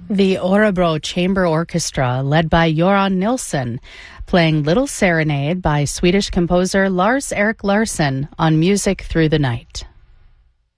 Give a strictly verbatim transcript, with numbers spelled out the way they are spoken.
The Örebro Chamber Orchestra, led by Göran Nilsson, playing Little Serenade by Swedish composer Lars Erik Larsson on Music Through the Night.